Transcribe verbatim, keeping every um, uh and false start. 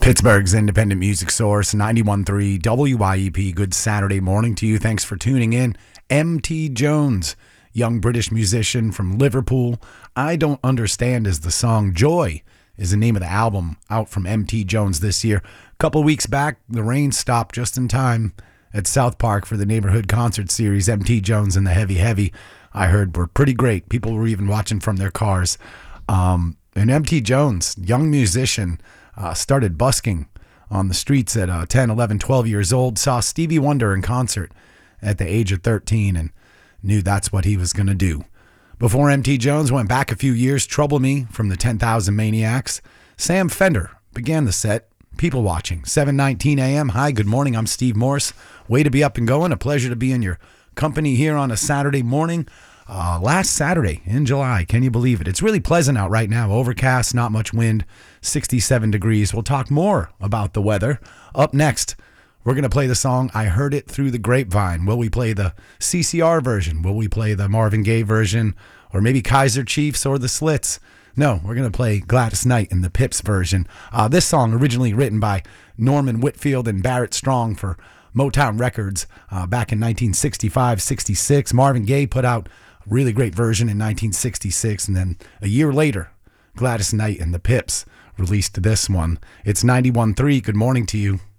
Pittsburgh's independent music source, ninety-one point three W I E P. Good Saturday morning to you. Thanks for tuning in. M T Jones, young British musician from Liverpool. I Don't Understand is the song. Joy is the name of the album out from M T Jones this year. A couple weeks back, the rain stopped just in time at South Park for the neighborhood concert series. M T Jones and the Heavy Heavy, I heard, were pretty great. People were even watching from their cars. Um, and M T Jones, young musician, Uh, started busking on the streets at uh, ten, eleven, twelve years old, saw Stevie Wonder in concert at the age of thirteen and knew that's what he was going to do. Before M T Jones went back a few years, Trouble Me from the ten thousand Maniacs. Sam Fender began the set. People watching, seven nineteen a.m. Hi, good morning. I'm Steve Morse. Way to be up and going. A pleasure to be in your company here on a Saturday morning. Uh, last Saturday in July, can you believe it? It's really pleasant out right now. Overcast, not much wind, sixty-seven degrees. We'll talk more about the weather. Up next, we're going to play the song I Heard It Through the Grapevine. Will we play the C C R version? Will we play the Marvin Gaye version? Or maybe Kaiser Chiefs or the Slits? No, we're going to play Gladys Knight in the Pips version. Uh, this song originally written by Norman Whitfield and Barrett Strong for Motown Records uh, back in nineteen sixty-five sixty-six. Marvin Gaye put out a really great version in nineteen sixty-six, and then a year later, Gladys Knight and the Pips released this one. It's ninety-one point three. Good morning to you.